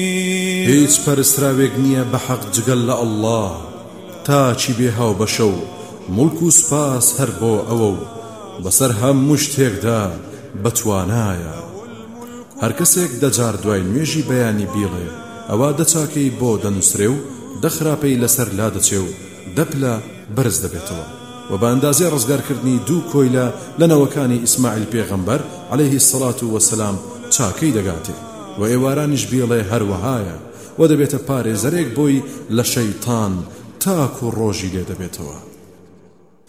هیچ پەرستراوێک نییە بە حەق جگەل لە ئەڵڵاه تاچی بێ هاو بەشە و مڵک و سپاس هەر بۆ ئەوە و بەسەر هەموو شتێکدا بەتوانایە. هەر کەسێک دەجار دوای نوێژی بەیانی بیڵێ ئەوا دەچاکەی بۆ دەنووسرێ و دەخراپەی لەسەر لا دەچێ و دەپلە بەرز دەبێتەوە و بە ئەندازێ ڕزگارکردنی دوو کۆیلە لە نەوەکانی ئیسماعیل پێغەمبەر عەلەیهی السەڵات وەسەلام چاکەی دەگاتێ و ئێوارانیش بیڵێ هەروەهایە و دەبێتە پارێزەرێک بۆی لە شەیتان تاکو ڕۆژی لێ دەبێتەوە.